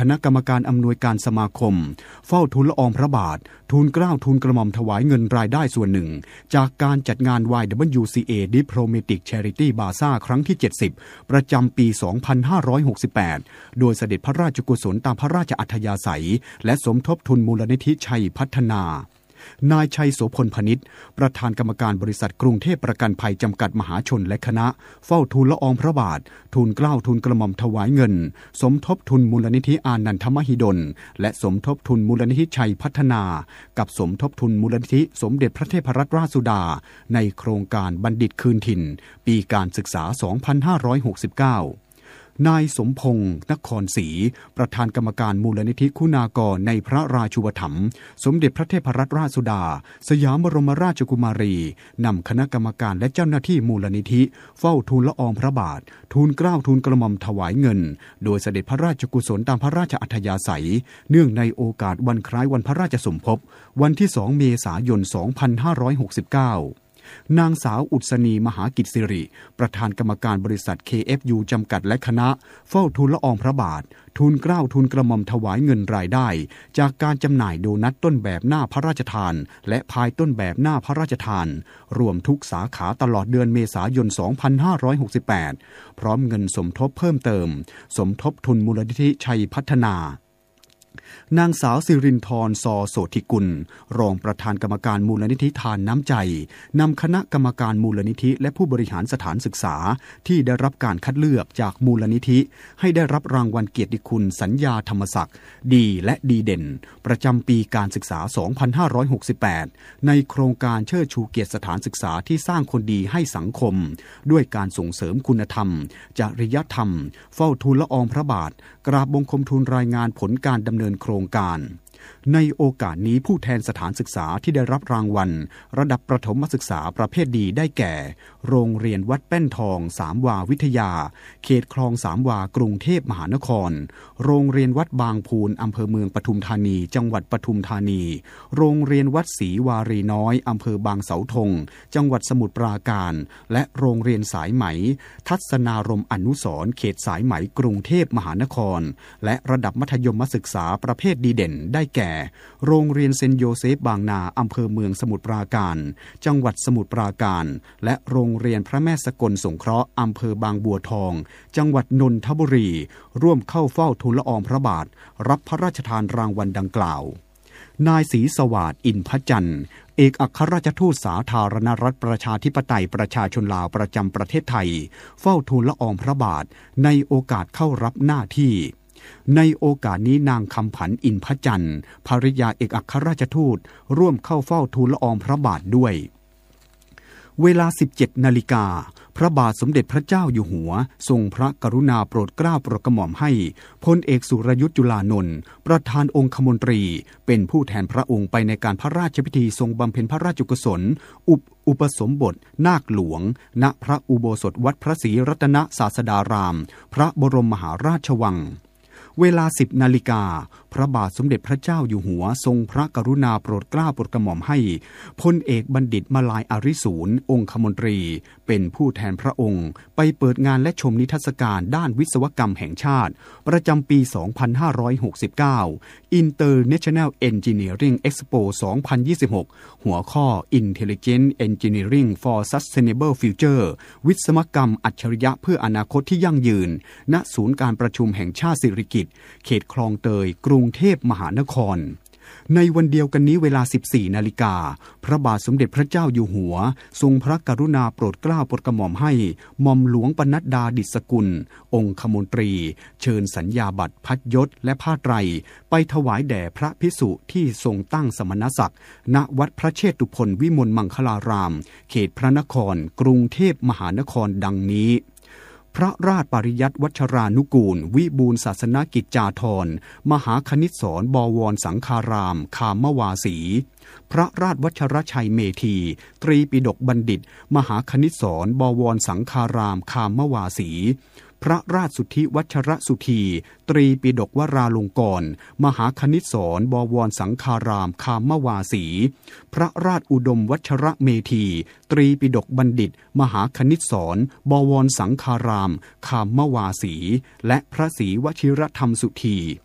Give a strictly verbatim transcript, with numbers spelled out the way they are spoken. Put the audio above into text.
ณะกรรมการอำนวยการสมาคมเฝ้าทูลละอองพระบาททูลเกล้าทูลกระหม่อมถวายเงินรายได้ส่วนหนึ่งจากการจัดงาน วาย ดับเบิลยู ซี เอ Diplomatic Charity Bazaar ครั้งที่เจ็ดสิบประจำปี สองพันห้าร้อยหกสิบแปด โดยเสด็จพระราชกุศลตามพระราชอัธยาศัยและสมทบทุนมูลนิธิชัยพัฒนานายชัยโสพลพนิชประธานกรรมการบริษัทกรุงเทพประกันภัยจำกัดมหาชนและคณะเฝ้าทูลละอองพระบาททูลเกล้าทูลกระหม่อมถวายเงินสมทบทุนมูลนิธิอานันทมหิดลและสมทบทุนมูลนิธิชัยพัฒนากับสมทบทุนมูลนิธิสมเด็จพระเทพรัตนราชสุดาในโครงการบัณฑิตคืนถิ่นปีการศึกษา สองพันห้าร้อยหกสิบเก้านายสมพงษ์นครศรีประธานกรรมการมูลนิธิคุณากรในพระราชูปถัมภ์สมเด็จพระเทพรัตนราชสุดาสยามบรมราชกุมารีนำคณะกรรมการและเจ้าหน้าที่มูลนิธิเฝ้าทูลละอองพระบาททูลเกล้าทูลกระหม่อมถวายเงินโดยเสด็จพระราชกุศลตามพระราชอัธยาศัยเนื่องในโอกาสวันคล้ายวันพระราชสมภพวันที่สองเมษายน สองพันห้าร้อยหกสิบเก้านางสาวอุศนีมหากิจสิริประธานกรรมการบริษัท เค เอฟ ยู จำกัดและคณะเฝ้าทูลละอองพระบาททูลเกล้าทูลกระหม่อมถวายเงินรายได้จากการจำหน่ายโดนัทต้นแบบหน้าพระราชทานและพายต้นแบบหน้าพระราชทานรวมทุกสาขาตลอดเดือนเมษายน สองพันห้าร้อยหกสิบแปดพร้อมเงินสมทบเพิ่มเติมสมทบทุนมูลนิธิชัยพัฒนานางสาวสิรินทร์ซอโสธิกุลรองประธานกรรมการมูลนิธิทานน้ำใจนำคณะกรรมการมูลนิธิและผู้บริหารสถานศึกษาที่ได้รับการคัดเลือกจากมูลนิธิให้ได้รับรางวัลเกียรติคุณสัญญาธรรมศักดิ์ดีและดีเด่นประจำปีการศึกษา สองพันห้าร้อยหกสิบแปด ในโครงการเชิดชูเกียรติสถานศึกษาที่สร้างคนดีให้สังคมด้วยการส่งเสริมคุณธรรมจริยธรรมเฝ้าทูลละอองพระบาทกราบบังคมทูลรายงานผลการดำเนินโครงการในโอกาสนี้ผู้แทนสถานศึกษาที่ได้รับรางวัลระดับประถมศึกษาประเภทดีได้แก่โรงเรียนวัดแป้นทองสามวาวิทยาเขตคลองสามวากรุงเทพมหานครโรงเรียนวัดบางพูนอำเภอเมืองปทุมธานีจังหวัดปทุมธานีโรงเรียนวัดศรีวารีน้อยอำเภอบางเสาธงจังหวัดสมุทรปราการและโรงเรียนสายไหมทัศนารมอนุสรณ์เขตสายไหมกรุงเทพมหานครและระดับมัธยมศึกษาประเภทดีเด่นได้แก่โรงเรียนเซนต์โยเซฟบางนาอำเภอเมืองสมุทรปราการจังหวัดสมุทรปราการและโรงเรียนพระแม่สกลสงเคราะห์อำเภอบางบัวทองจังหวัดนนทบุรีร่วมเข้าเฝ้าทูลละอองพระบาทรับพระราชทานรางวัลดังกล่าวนายศรีสวัสดิ์อินทจันทร์เอกอัครราชทูตสาธารณรัฐประชาธิปไตยประชาชนลาวประจำประเทศไทยเฝ้าทูลละอองพระบาทในโอกาสเข้ารับหน้าที่ในโอกาสนี้นางคำผันอินทจันทร์ภริยาเอกอัครราชทูตร่วมเข้าเฝ้าทูลละอองพระบาทด้วยเวลา สิบเจ็ดนาฬิกาพระบาทสมเด็จพระเจ้าอยู่หัวทรงพระกรุณาโปรดเกล้าโปรดกระหม่อมให้พลเอกสุรยุทธจุลานนท์ประธานองคมนตรีเป็นผู้แทนพระองค์ไปในการพระราชพิธีทรงบำเพ็ญพระราชกุศลอุปอุปสมบทนาคหลวงณพระอุโบสถวัดพระศรีรัตนศาสดารามพระบรมมหาราชวังเวลา สิบนาฬิกาพระบาทสมเด็จพระเจ้าอยู่หัวทรงพระกรุณาโปรดเกล้าโปรดกระหม่อมให้พลเอกบัณฑิตมาลายอาริสูรองคมนตรีเป็นผู้แทนพระองค์ไปเปิดงานและชมนิทรรศการด้านวิศวกรรมแห่งชาติประจำปี สองพันห้าร้อยหกสิบเก้า International Engineering Expo สองพันยี่สิบหก หัวข้อ Intelligent Engineering for Sustainable Future วิศวกรรมอัจฉริยะเพื่ออนาคตที่ยั่งยืนณศูนย์การประชุมแห่งชาติสิริกิติ์เขตคลองเตยกรุงเทพมหานครในวันเดียวกันนี้เวลา สิบสี่นาฬิกาพระบาทสมเด็จพระเจ้าอยู่หัวทรงพระกรุณาโปรดเกล้าโปรดกระหม่อมให้หม่อมหลวงปนัดดาดิษฐกุลองคมนตรีเชิญสัญญาบัตรพัดยศและผ้าไตรไปถวายแด่พระภิกษุที่ทรงตั้งสมณศักดิ์ณวัดพระเชตุพนวิมลมังคลารามเขตพระนครกรุงเทพมหานครดังนี้พระราชปริยัติวัชรานุกูลวิบูลย์ศาสนกิจจาธรมหาคณิตศรบวรสังฆารามคามวาสีพระราชวัชรชัยเมธีตรีปิฎกบัณฑิตมหาคณิตศรบวรสังฆารามคามวาสีพระราชสุทธิวัชรสุธีตรีปิฎกวราลงกรณ์มหาคณิตศรบวรสังฆารามคามวาสีพระราชอุดมวัชรเมธีตรีปิฎกบัณฑิตมหาคณิตศรบวรสังฆารามคามวาสีและพระศรีวชิรธรรมสุธี